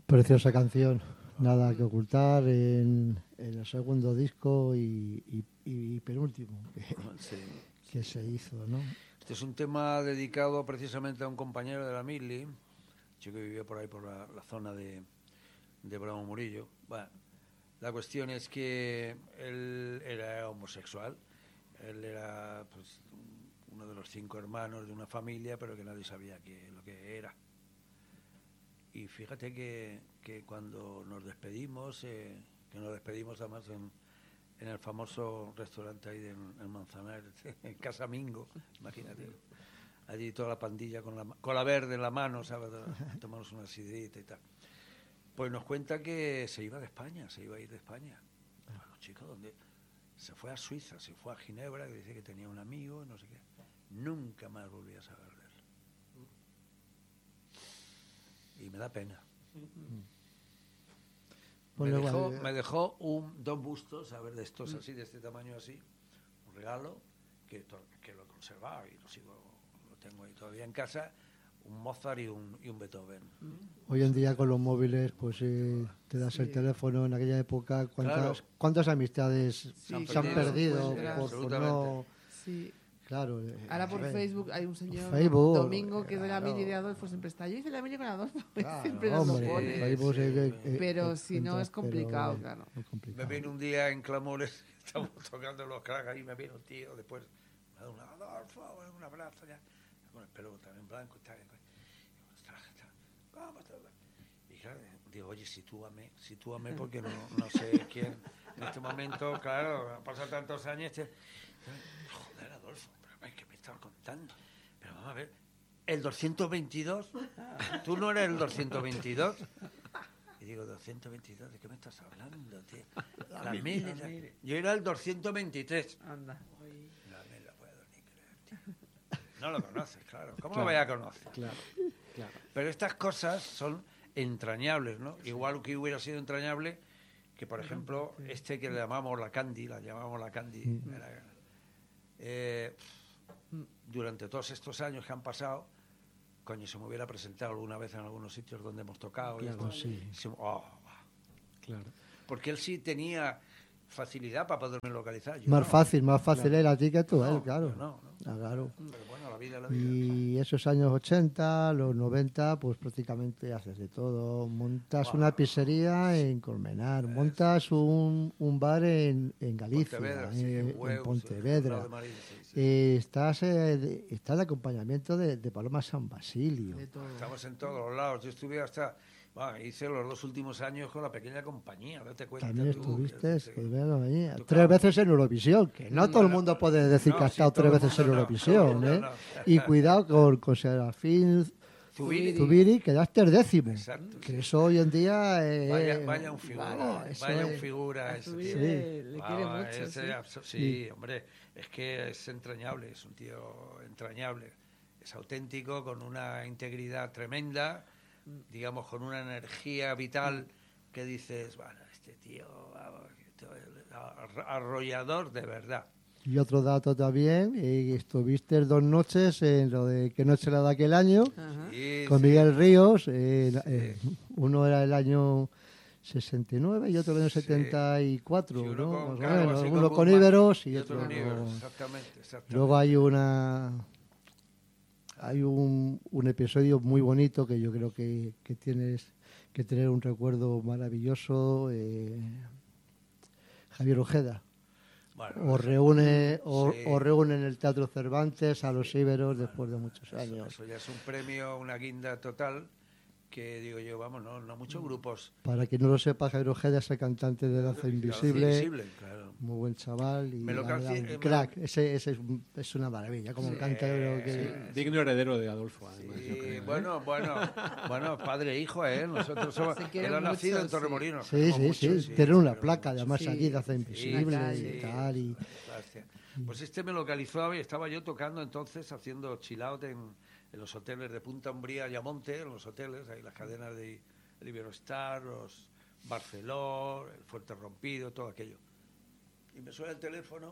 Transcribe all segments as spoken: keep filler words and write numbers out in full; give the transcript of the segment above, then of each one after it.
Preciosa canción, nada que ocultar en, en el segundo disco y, y, y penúltimo que, sí. que se hizo, ¿no? Este es un tema dedicado precisamente a un compañero de la Mili, chico que vivía por ahí, por la, la zona de, de Bravo Murillo. Bueno, la cuestión es que él era homosexual, él era pues, uno de los cinco hermanos de una familia, pero que nadie sabía que, lo que era. Y fíjate que, que cuando nos despedimos, eh, que nos despedimos además en, en el famoso restaurante ahí en, en Manzanares, en Casa Mingo, imagínate, allí toda la pandilla con la, con la verde en la mano, ¿sabes? Tomamos una sidrita y tal. Pues nos cuenta que se iba de España, se iba a ir de España. Bueno, chicos, ¿dónde? Se fue a Suiza, se fue a Ginebra, que dice que tenía un amigo, no sé qué. Nunca más volví a saber de él. Y me da pena. Bueno, me, dejó, igual, me dejó un, dos bustos, a ver, de estos así, de este tamaño así, un regalo, que, to, que lo he conservado y lo sigo, lo tengo ahí todavía en casa, un Mozart y un, y un Beethoven. hoy en día con los móviles, pues eh, te das sí. el teléfono. En aquella época, ¿cuántas, claro. ¿cuántas amistades sí, se han se han perdido? Pues, por, por no... Sí. Claro. Ahora por Facebook hay un señor, Facebook, Domingo, que es de la claro. Mili de Adolfo, siempre está. Yo hice la Mili con Adolfo, claro, siempre nos hombre, lo pone. sí, Facebook, sí, eh, eh, pero eh, si no es complicado, pero, claro. Es complicado. Me viene un día en Clamores, estamos tocando los cracks y me viene un tío, después me da un Adolfo, un abrazo ya, con el pelo también blanco y tal. ¿Cómo estás? Y claro, digo, oye, sitúame, sitúame porque no, no sé quién en este momento, claro, han pasado tantos años. Este, joder, Adolfo, pero ¿qué me estás contando? Pero vamos a ver, ¿el doscientos veintidós? ¿Tú no eres el doscientos veintidós? Y digo, ¿doscientos veintidós? ¿De qué me estás hablando, tío? La, la mili, la mili. Yo era el doscientos veintitrés. Anda. No me lo puedo ni creer, tío. No lo conoces, claro. ¿Cómo claro, lo voy a conocer? Claro, claro. Pero estas cosas son entrañables, ¿no? Sí. Igual que hubiera sido entrañable que, por ejemplo, este que le llamamos la Candy, la llamamos la Candy, mm. era, eh, durante todos estos años que han pasado, coño, se me hubiera presentado alguna vez en algunos sitios donde hemos tocado. Claro, y sí. Se, oh, claro. Porque él sí tenía facilidad para poderme localizar. Yo más no. fácil, más fácil claro. era a ti que tú, no, él, claro. No, no. Ah, claro. Pero bueno, la vida, la vida. Y claro. Esos años ochenta, los noventa, pues prácticamente haces de todo. Montas wow. una pizzería en Colmenar, es. montas un, un bar en, en Galicia, Pontevedra, eh, sí, en, Hueus, en Pontevedra. De Marín, sí, sí. Eh, estás, eh, de, está el acompañamiento de, de Paloma San Basilio. Estamos en todos los lados. Yo estuve hasta... Bueno, hice los dos últimos años con la pequeña compañía, date cuenta. También tú, estuviste que, que, compañía. que, tres veces en Eurovisión, que no, no todo el mundo no, puede decir no, que ha estado sí, tres veces en Eurovisión, no, ¿eh? No, y cuidado con, con Serafín Zubiri, Zubiri, quedaste el décimo. Exacto, que sí. eso hoy en día... Eh, vaya, vaya un figura, vaya, vaya un es, figura. Ese, sí. le, le quiere ah, mucho. Ese, sí. sí, sí, hombre, es que es entrañable, es un tío entrañable. Es auténtico, con una integridad tremenda, digamos, con una energía vital que dices, bueno, este tío, arrollador de verdad. Y otro dato también, eh, estuviste dos noches en lo de Que noche la de aquel año, sí, con Miguel sí. Ríos, eh, sí. eh, uno era el año sesenta y nueve y otro el año setenta y cuatro, sí, ¿no? Con, claro, bueno, con uno con Íberos y, y otro con Íberos, con... exactamente, exactamente. Luego hay una... Hay un, un episodio muy bonito que yo creo que, que tienes que tener un recuerdo maravilloso. Eh, Javier Ojeda bueno, os reúne o, sí. os reúne en el Teatro Cervantes a los Íberos bueno, después de muchos eso, años. Eso ya es un premio, una guinda total. Que digo yo, vamos, no, no muchos grupos. Para quien no lo sepa, Javier Ojeda es el cantante de Danza Invisible, Invisible claro. Muy buen chaval y me lo la, calci- un crack, ese, ese es, un, es una maravilla, como sí, canta creo que... Sí, digno heredero de Adolfo, además, sí, yo creo, bueno, ¿eh? bueno, bueno, padre e hijo, ¿eh? Nosotros somos... Él ha nacido mucho, en Torremolinos. Sí, sí, sí, sí, tiene una placa, además sí, aquí de Danza Invisible sí, y tal, y... Pues este me localizó y estaba yo tocando entonces, haciendo chill out en... en los hoteles de Punta Umbría y Ayamonte, en los hoteles, hay las cadenas de el Iberostar, los Barceló, el Fuerte Rompido, todo aquello. Y me suena el teléfono,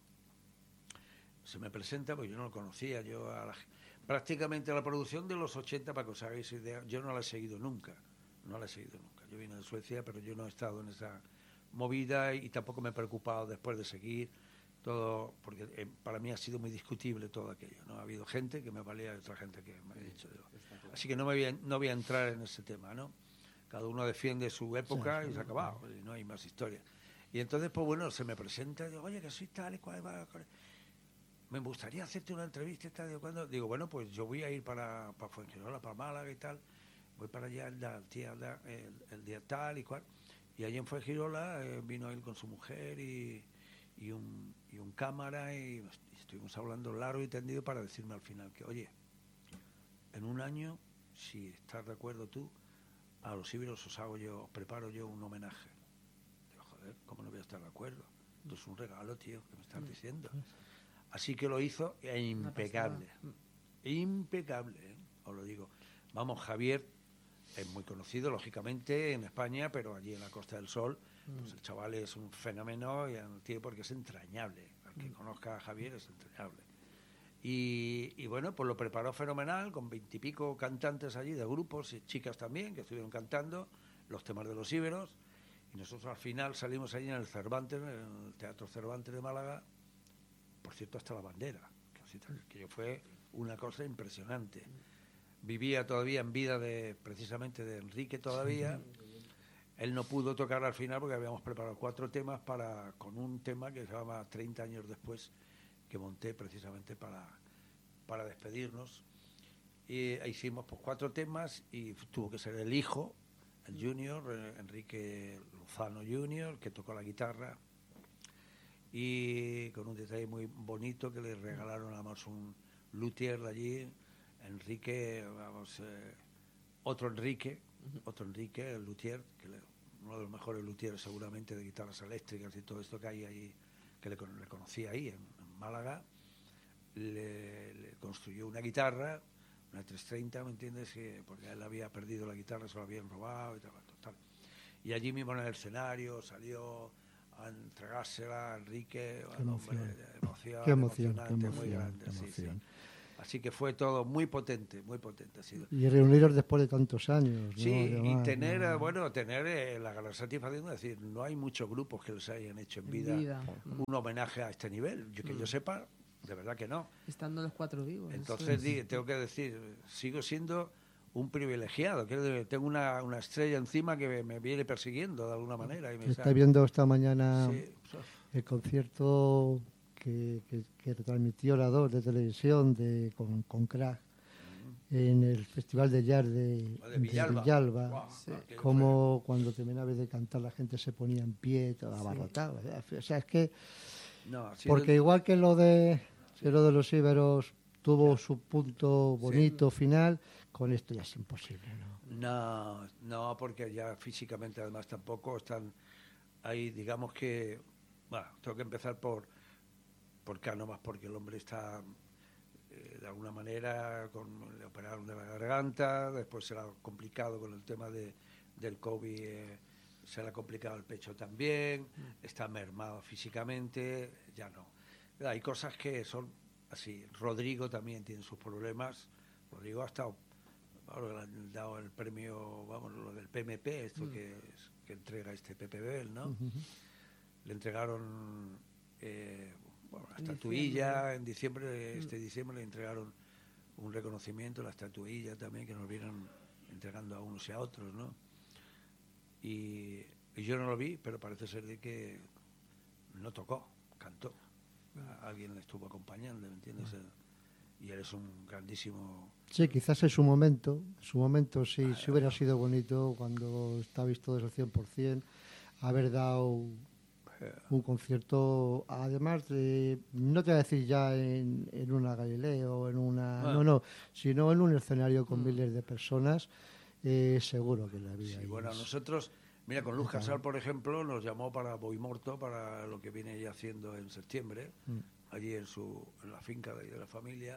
se me presenta, porque yo no lo conocía, yo a la, prácticamente a la producción de los ochenta, para que os hagáis idea, yo no la he seguido nunca, no la he seguido nunca. Yo vine de Suecia, pero yo no he estado en esa movida y tampoco me he preocupado después de seguir todo, porque eh, para mí ha sido muy discutible todo aquello, ¿no? Ha habido gente que me valía y otra gente que me ha dicho yo. Así que no me voy a, no voy a entrar en ese tema, ¿no? Cada uno defiende su época sí, sí, y se ha acabado, y no hay más historia. Y entonces, pues bueno, se me presenta y digo, oye, que soy tal y cual, va, me gustaría hacerte una entrevista y tal. Digo, ¿cuándo? Digo, bueno, pues yo voy a ir para, para Fuengirola, para Málaga y tal, voy para allá el, el, el, el día tal y cual. Y allí en Fuengirola eh, vino él con su mujer y, y, un, y un cámara y, y estuvimos hablando largo y tendido para decirme al final que, oye, en un año, si estás de acuerdo tú, a los íberos os hago yo, os preparo yo un homenaje. Digo, joder, ¿cómo no voy a estar de acuerdo? Esto es un regalo, tío, que me estás mm. diciendo. Así que lo hizo e impecable. Impecable, ¿eh? Os lo digo. Vamos, Javier es muy conocido, lógicamente, en España, pero allí en la Costa del Sol, mm. pues el chaval es un fenómeno, y el tío, porque es entrañable. Al que mm. conozca a Javier es entrañable. Y, y bueno, pues lo preparó fenomenal, con veintipico cantantes allí, de grupos y chicas también, que estuvieron cantando los temas de los íberos. Y nosotros al final salimos allí en el Cervantes, en el Teatro Cervantes de Málaga, por cierto, hasta la bandera, que yo fue una cosa impresionante. Vivía todavía en vida de, precisamente, de Enrique todavía. Él no pudo tocar al final porque habíamos preparado cuatro temas para, con un tema que se llama treinta años después, que monté precisamente para, para despedirnos. Y hicimos pues cuatro temas y tuvo que ser el hijo, el junior, Enrique Lozano junior, que tocó la guitarra, y con un detalle muy bonito que le regalaron además un luthier de allí, Enrique, vamos, eh, otro Enrique, otro Enrique, el luthier, que le, uno de los mejores luthiers seguramente de guitarras eléctricas y todo esto que hay ahí, que le, le conocí ahí en, en Málaga, le, le construyó una guitarra, una trescientos treinta, ¿me entiendes? Que, porque él había perdido la guitarra, se lo habían robado y tal, tal. Y allí mismo en el escenario salió a entregársela a Enrique, qué emoción, hombre, emoción, qué emoción, qué emoción, muy grande, qué sí, emoción. Sí. Así que fue todo muy potente, muy potente ha sido. Y reuniros después de tantos años, ¿no? Sí, Además, y tener, ¿no? bueno, tener eh, la gran satisfacción de decir, no hay muchos grupos que les hayan hecho en vida, en vida. un homenaje a este nivel. Yo, que mm. yo sepa, de verdad que no. Estando los cuatro vivos. Entonces di, tengo que decir, sigo siendo un privilegiado, que tengo una, una estrella encima que me, me viene persiguiendo de alguna manera. Y me está viendo esta mañana sí. el concierto que, que, que retransmitió la dos de televisión de, con, con Crack uh-huh. en el Festival de Jazz de, de Villalba, de Villalba wow, sí. fue. Como cuando terminaba de cantar la gente se ponía en pie, todo abarrotado. Sí. O sea, es que... No, porque de... igual que lo de, sí. que lo de los íberos tuvo sí. su punto bonito sí. final, con esto ya es imposible, ¿no? No, no, porque ya físicamente además tampoco están ahí, digamos que, bueno, tengo que empezar por, por Cánovas, porque el hombre está, eh, de alguna manera, con, le operaron de la garganta, después será complicado con el tema de, del COVID, eh, se le ha complicado el pecho también, mm. está mermado físicamente, ya no. Hay cosas que son así. Rodrigo también tiene sus problemas. Rodrigo ha estado, ahora le han dado el premio, vamos, lo del P M P, esto mm. que, es, que entrega este Pepe Bel, ¿no? Uh-huh. Le entregaron eh, bueno, la en estatuilla, diciembre. en diciembre, este mm. diciembre le entregaron un reconocimiento, la estatuilla también, que nos vieron entregando a unos y a otros, ¿no? Y, y yo no lo vi, pero parece ser de que no tocó, cantó. A alguien le estuvo acompañando, ¿me entiendes? Y él es un grandísimo... Sí, quizás en su momento, en su momento sí, ah, sí hubiera sido bonito cuando estabais todos al cien por ciento, haber dado un concierto, además de, no te voy a decir ya en, en una Galileo, en una... Ah. No, no, sino en un escenario con mm. miles de personas, eh, seguro que la había. Sí, bueno, nosotros... Mira, con Luz Casal, por ejemplo, nos llamó para Boimorto, para lo que viene ya haciendo en septiembre, mm. allí en su en la finca de, de la familia.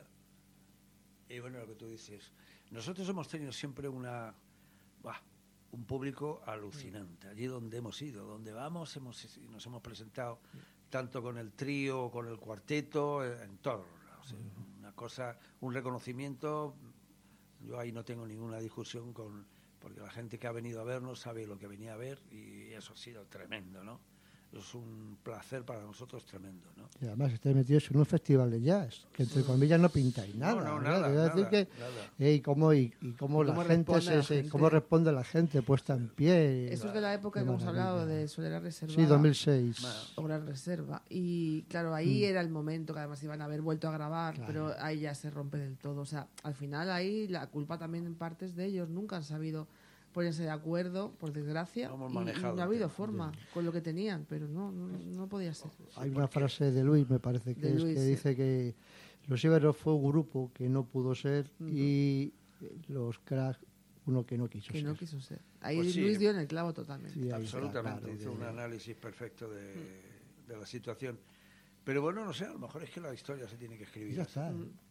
Y bueno, lo que tú dices, nosotros hemos tenido siempre una bah, un público alucinante. Allí donde hemos ido, donde vamos, hemos nos hemos presentado tanto con el trío, con el cuarteto, en todos los lados. ¿eh? Mm. Una cosa, un reconocimiento, yo ahí no tengo ninguna discusión con... porque la gente que ha venido a vernos sabe lo que venía a ver y eso ha sido tremendo, ¿no? Es un placer para nosotros tremendo, ¿no? Y además estáis metidos en un festival de jazz, que entre comillas no pintáis nada. No, no, ¿verdad? nada, Quiero decir nada, que, nada. eh, y cómo, y, y cómo la Cómo gente, responde se, la se- gente. cómo responde la gente puesta en pie. Eso es de la época Qué que hemos hablado maravilla. de Solera Reserva. Sí, dos mil seis. Bueno. O Gran Reserva. Y claro, ahí Mm. era el momento que además iban a haber vuelto a grabar, Claro. pero ahí ya se rompe del todo. O sea, al final ahí la culpa también en parte es de ellos. Nunca han sabido ponerse de acuerdo, por desgracia. No hemos y- y, manejado no ha el habido tema. forma con lo que tenían, pero no, no, no podía ser. Hay una frase de Luis, me parece que De es, Luis, que sí. dice que los Iberos fue un grupo que no pudo ser Ujú. y los Cracks uno que no quiso Que ser. no quiso ser. Ahí Pues sí. Luis dio en el clavo totalmente. Sí, ahí está, Absolutamente, claro, hizo que- un análisis perfecto de, de la situación. Pero bueno, no sé, a lo mejor es que la historia se tiene que escribir. Ya así. está.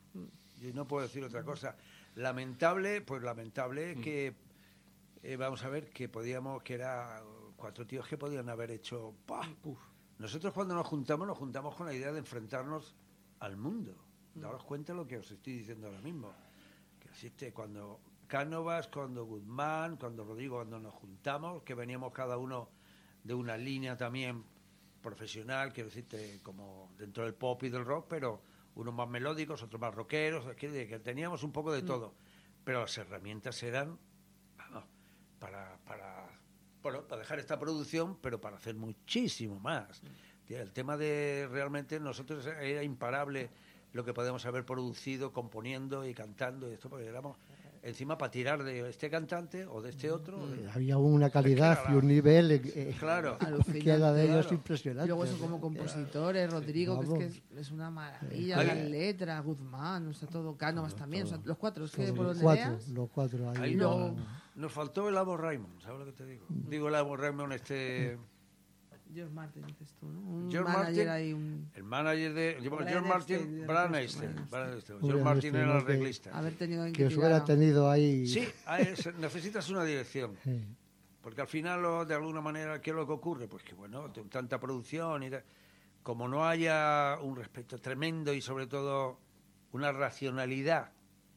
Y no puedo decir otra cosa. Lamentable, pues lamentable que, eh, vamos a ver, que podíamos, que era cuatro tíos que podían haber hecho... ¡pah! Nosotros cuando nos juntamos, nos juntamos con la idea de enfrentarnos al mundo. Daos cuenta de lo que os estoy diciendo ahora mismo. Que existe cuando Cánovas, cuando Guzmán, cuando Rodrigo, cuando nos juntamos, que veníamos cada uno de una línea también profesional, quiero decirte, como dentro del pop y del rock, pero unos más melódicos, otros más rockeros, es que, que teníamos un poco de todo. Pero las herramientas eran, vamos, para, para, bueno, para dejar esta producción, pero para hacer muchísimo más. Tía, el tema de realmente nosotros era imparable lo que podemos haber producido componiendo y cantando y esto, porque éramos encima para tirar de este cantante o de este otro. Eh, Había una calidad Es que era y la- un nivel eh, eh, Claro. que era de ellos Claro. impresionante. Luego eso como compositores, Rodrigo, que es, Vamos. que es, es una maravilla, Ahí- las letras, Guzmán, o sea, todo, Cánovas también, o sea, los cuatro, es que Los por donde cuatro, veas, los cuatro ahí. Ahí no- no, nos faltó el Abo Raymond, ¿sabes lo que te digo? Digo el Abo Raymond, este, George Martin, dices tú, ¿no? Un George manager Martin, ahí, un... el manager de Brian George Martin, Epstein, Brian Brian Epstein, Epstein. Brian Epstein. Brian George Martin Epstein, era el ¿no? que- arreglista. haber tenido alguien Que os tirara. hubiera tenido ahí. Sí, ah, es- necesitas una dirección. Sí. Porque al final, lo- de alguna manera, ¿qué es lo que ocurre? Pues que, bueno, t- tanta producción y tal, como no haya un respeto tremendo y, sobre todo, una racionalidad,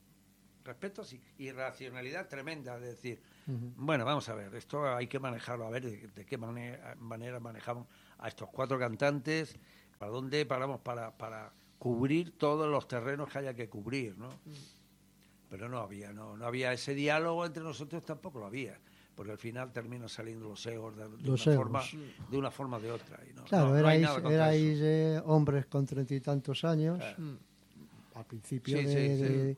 respeto sí, y racionalidad tremenda, es decir, Ujú. bueno, vamos a ver, esto hay que manejarlo, a ver de, de qué manera, manera manejamos a estos cuatro cantantes, para dónde paramos para, para cubrir todos los terrenos que haya que cubrir, ¿no? Pero no había, no, no había ese diálogo entre nosotros, tampoco lo había, porque al final terminan saliendo los egos de, de Los una egos. forma de una forma o de otra. Y no, Claro, no- no hay erais, nada contra erais eso. eh, hombres con treinta y tantos años, Claro. Mm. al principio, Sí, de, sí, sí. de-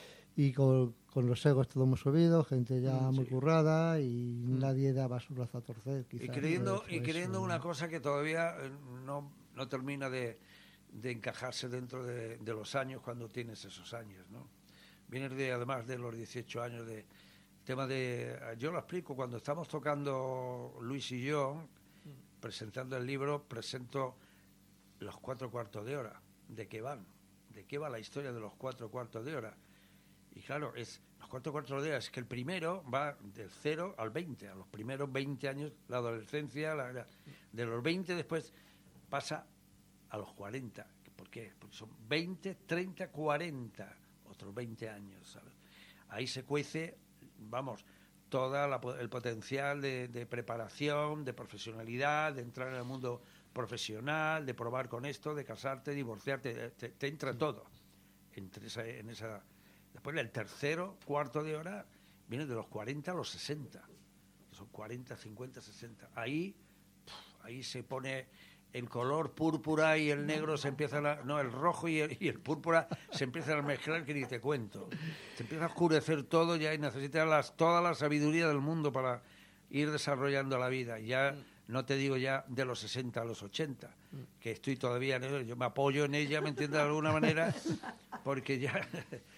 y con, con los egos todo hemos subido, gente ya Mm, muy sí. currada y nadie daba su brazo a torcer. Y quizás, creyendo, ¿no? Fue y creyendo eso, una ¿no? cosa que todavía eh, no, no termina de, de encajarse dentro de, de los años cuando tienes esos años, ¿no? Vienes de, además de los dieciocho años, de tema de... Yo lo explico, cuando estamos tocando Luis y yo, presentando el libro, presento los cuatro cuartos de hora, de qué van, de qué va la historia de los cuatro cuartos de hora. Y claro, es los cuatro cuartos de hora, es que el primero va del cero al veinte, a los primeros veinte años, la adolescencia, la- la- de los veinte después pasa a los cuarenta. ¿Por qué? Porque son veinte, treinta, cuarenta, otros veinte años, ¿sabes? Ahí se cuece, vamos, todo el potencial de, de preparación, de profesionalidad, de entrar en el mundo profesional, de probar con esto, de casarte, divorciarte, te, te entra todo entre esa, en esa. Después el tercero, cuarto de hora, viene de los cuarenta a los sesenta. Son cuarenta, cincuenta, sesenta. Ahí, pf, ahí se pone el color púrpura y el negro se empiezan a... No, el rojo y el, y el púrpura se empiezan a mezclar, que ni te cuento. Se empieza a oscurecer todo ya y necesitas las, toda la sabiduría del mundo para ir desarrollando la vida. Ya no te digo ya de los sesenta a los ochenta, que estoy todavía en ello, yo me apoyo en ella, ¿me entiendes? De alguna manera, porque ya...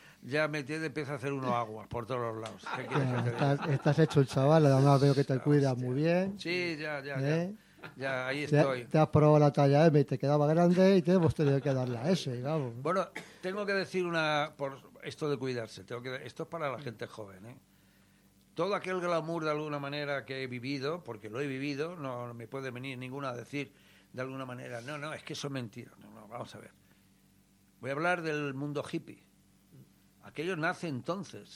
Ya me entiende, empieza a hacer uno aguas por todos los lados. ¿Qué quieres que Ya, te diga? estás, estás hecho el chaval, además veo que te cuidas muy bien. Sí, ya, ya, ¿eh? ya. Ya, ahí Te, estoy. te has probado la talla M y te quedaba grande y te hemos tenido que dar la S, vamos. Bueno, tengo que decir una... por esto de cuidarse, tengo que, esto es para la gente joven, ¿eh? Todo aquel glamour de alguna manera que he vivido, porque lo he vivido, no me puede venir ninguna a decir de alguna manera, no, no, es que eso es mentira. No, no, vamos a ver. Voy a hablar del mundo hippie. Aquello nace entonces.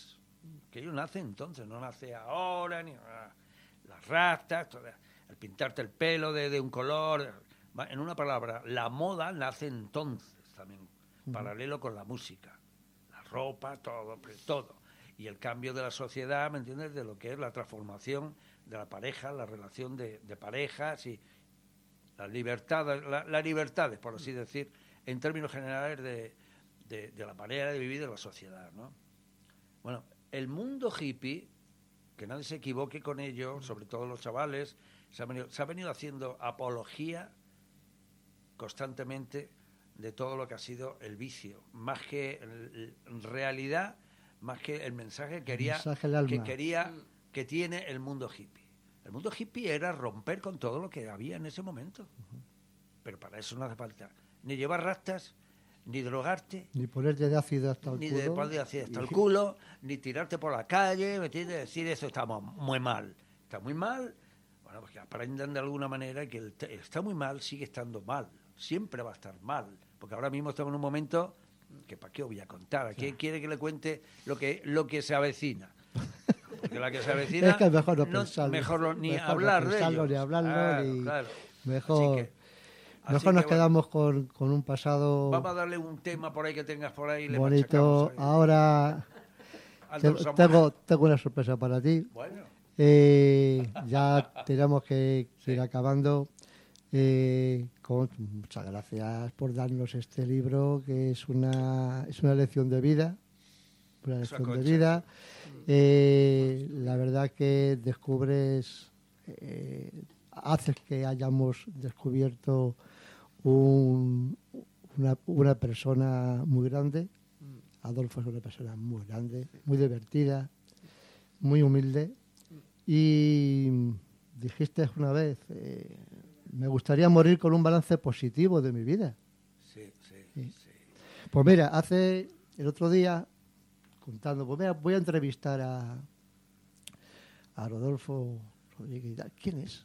Que ello nace entonces, no nace ahora, ni ahora. Las rastas, toda, el pintarte el pelo de, de un color. En una palabra, la moda nace entonces también, uh-huh. paralelo con la música. La ropa, todo, todo. Y el cambio de la sociedad, ¿me entiendes?, de lo que es la transformación de la pareja, la relación de, de parejas y las libertades, la, las libertades, por así decir, en términos generales de, de, de la manera de vivir de la sociedad, ¿no? Bueno, el mundo hippie, que nadie se equivoque con ello, sobre todo los chavales, se ha venido, se ha venido haciendo apología constantemente de todo lo que ha sido el vicio, más que en realidad, más que el mensaje que quería, mensaje que quería, que tiene el mundo hippie. El mundo hippie era romper con todo lo que había en ese momento. Uh-huh. Pero para eso no hace falta ni llevar rastas, ni drogarte, ni ponerte de ácido hasta el ni culo, de poner de ácido hasta el culo, ni tirarte por la calle, ¿me entiendes? Decir eso está muy mal. Está muy mal. Bueno, pues que aprendan de alguna manera que el te- está muy mal, sigue estando mal. Siempre va a estar mal. Porque ahora mismo estamos en un momento que ¿para qué os voy a contar? ¿A quién quiere que le cuente lo que, lo que se avecina? Porque la que se avecina... Es que es mejor no, no pensarlo. Mejor no, ni mejor hablar no de pensarlo, ellos. ni hablarlo, claro, ni... claro. Mejor, Así que, así mejor nos que, quedamos bueno, con, con un pasado... Vamos a darle un tema por ahí que tengas por ahí. Y le bonito. ahí. Ahora te, tengo, tengo una sorpresa para ti. Bueno. Eh, ya tenemos que, que sí. ir acabando. Eh, con, muchas gracias por darnos este libro, que es una, es una lección de vida. Una lección de vida. Eh, la verdad que descubres, eh, haces que hayamos descubierto un, una, una persona muy grande. Adolfo es una persona muy grande, muy divertida, muy humilde. Y dijiste una vez, eh, me gustaría morir con un balance positivo de mi vida. Sí, sí, sí. sí. Pues mira, hace el otro día, contando, pues mira, voy a entrevistar a, a Rodolfo Rodríguez. ¿Quién es?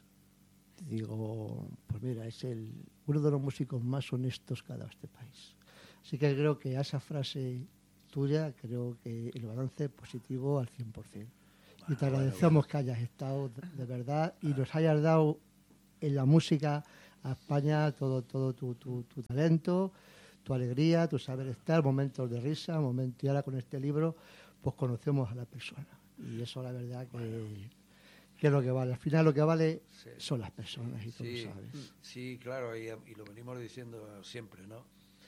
Digo, pues mira, es el, uno de los músicos más honestos que ha dado este país. Así que creo que a esa frase tuya, creo que el balance positivo al cien por ciento. Bueno, y te agradecemos bueno, bueno. que hayas estado de, de verdad y nos hayas dado en la música a España todo, todo tu, tu, tu talento, tu alegría, tu saber estar, momentos de risa, momentos, y ahora con este libro pues conocemos a la persona. Y eso la verdad que... Bueno. que es lo que vale. Al final lo que vale sí. son las personas y tú sí, lo sabes. Sí, claro, y, y lo venimos diciendo siempre, ¿no?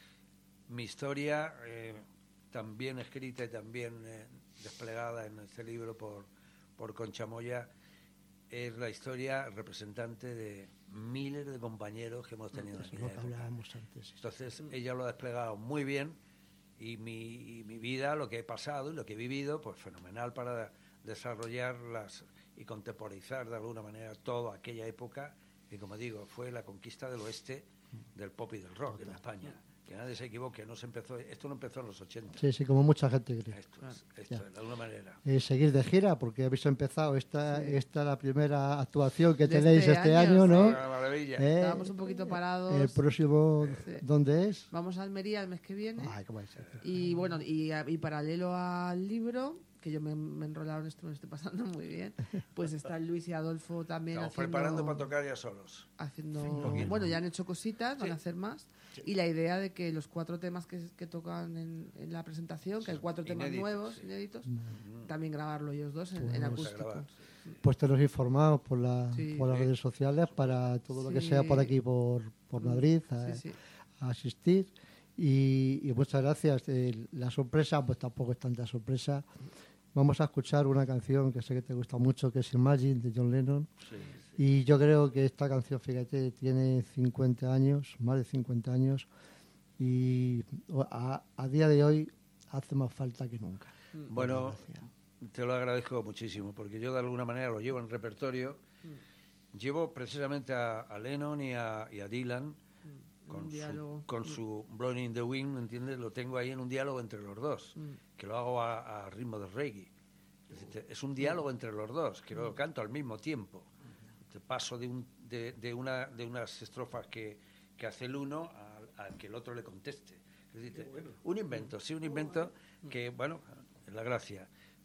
Mi historia, eh, también escrita y también eh, desplegada en este libro por, por Concha Moya, es la historia representante de miles de compañeros que hemos tenido Entonces, en aquella época. Antes. Entonces, ella lo ha desplegado muy bien y mi, y mi vida, lo que he pasado y lo que he vivido, pues fenomenal para desarrollar las... y contemporizar de alguna manera toda aquella época que, como digo, fue la conquista del oeste del pop y del rock en España. Que nadie se equivoque, no se empezó, esto no empezó en los ochenta. Sí, sí, como mucha gente cree. Esto es, esto es, de alguna manera. Eh, seguir de gira, porque habéis empezado, esta sí. esta la primera actuación que de tenéis este, este año, año, ¿no? Una maravilla. Eh, Estábamos un poquito parados. ¿El próximo sí. dónde es? Vamos a Almería el mes que viene. Ay, ¿cómo es? Y bueno, y, y paralelo al libro, que yo me, me he enrolado en esto, me lo estoy pasando muy bien, pues están Luis y Adolfo también Estamos haciendo, preparando para tocar ya solos. Haciendo, bueno, ya han hecho cositas, sí. van a hacer más. Sí. Y la idea de que los cuatro temas que, que tocan en, en la presentación, que hay cuatro temas inéditos, nuevos, sí. inéditos, mm. también grabarlo ellos dos en, pues, en acústico. Pues te los informamos por, la, sí. por las redes sociales para todo lo que sea por aquí, por, por Madrid, a, sí, a asistir. Y, y muchas gracias. Eh, la sorpresa, pues tampoco es tanta sorpresa. Vamos a escuchar una canción que sé que te gusta mucho, que es Imagine, de John Lennon. Sí, sí. Y yo creo que esta canción, fíjate, tiene cincuenta años, más de cincuenta años, y a, a día de hoy hace más falta que nunca. Bueno, te lo agradezco muchísimo, porque yo de alguna manera lo llevo en repertorio. Mm. Llevo precisamente a, a Lennon y a, y a Dylan, mm. con, su, con mm. su Blowing in the Wind, ¿entiendes? Lo tengo ahí en un diálogo entre los dos, mm. que lo hago a, a ritmo de reggae. Es, decir, es un diálogo entre los dos, que lo canto al mismo tiempo. Te paso de, un, de, de, una, de unas estrofas que, que hace el uno a, a que el otro le conteste. Es decir, bueno. un invento, sí, un invento que, bueno, es la gracia.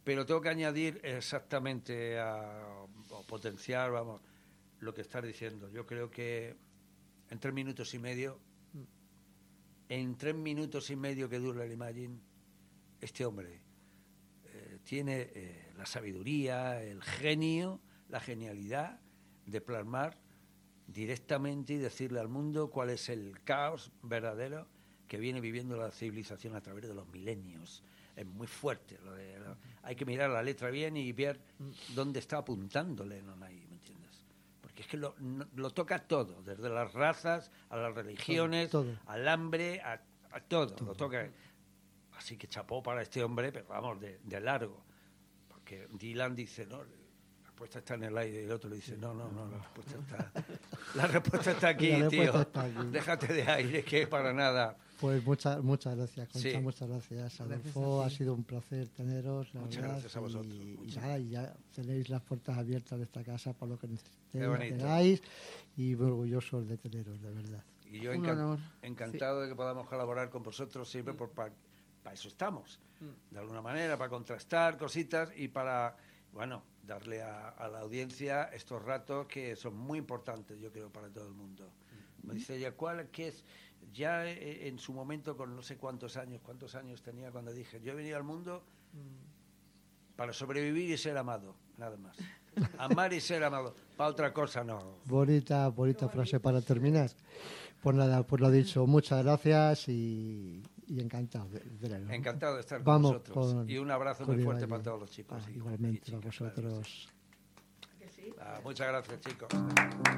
Pero tengo que añadir exactamente a, o potenciar, vamos, lo que estás diciendo. Yo creo que en tres minutos y medio, en tres minutos y medio que dura el Imagine, este hombre eh, tiene eh, la sabiduría, el genio, la genialidad de plasmar directamente y decirle al mundo cuál es el caos verdadero que viene viviendo la civilización a través de los milenios. Es muy fuerte. Lo de, lo, hay que mirar la letra bien y ver dónde está apuntando Lennon ahí, ¿me entiendes? Porque es que lo, no, lo toca todo, desde las razas a las religiones, todo, todo. al hambre, a, a todo, todo, lo toca. Así que chapó para este hombre, pero vamos, de, de largo. Porque Dylan dice, no, la respuesta está en el aire, y el otro le dice, no, no, no, la respuesta está, la respuesta está aquí, tío. Está aquí. Déjate de aire, que para nada. Pues muchas muchas gracias, Concha, sí. muchas gracias, Adolfo. Gracias ha sido un placer teneros. La muchas verdad, gracias a vosotros. Y, y nada, y ya tenéis las puertas abiertas de esta casa para lo que necesitéis y muy orgullosos de teneros, de verdad. Y yo encan encantado sí. de que podamos colaborar con vosotros siempre, mm. por para pa eso estamos, mm. de alguna manera, para contrastar cositas y para, bueno, darle a, a la audiencia estos ratos que son muy importantes, yo creo, para todo el mundo. Mm. Me dice ella, ¿cuál qué es? Ya en su momento, con no sé cuántos años, cuántos años tenía cuando dije, yo he venido al mundo para sobrevivir y ser amado, nada más. Amar y ser amado, para otra cosa no. Bonita, bonita frase para terminar. Pues nada, pues lo dicho, muchas gracias y, y encantado de, de verlo. Encantado de estar con Vamos vosotros. Con, y un abrazo muy fuerte para todos los chicos. Ah, y, igualmente, y chicas, para vosotros. Claro, sí. ah, muchas gracias, chicos.